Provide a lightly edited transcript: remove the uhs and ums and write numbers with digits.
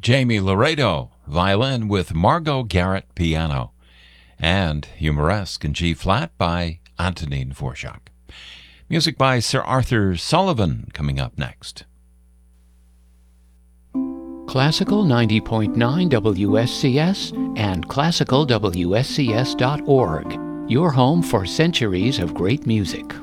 Jamie Laredo, violin with Margot Garrett, piano, and Humoresque in G-flat by Antonín Dvorak. Music by Sir Arthur Sullivan coming up next. Classical 90.9 WSCS and classicalwscs.org, your home for centuries of great music.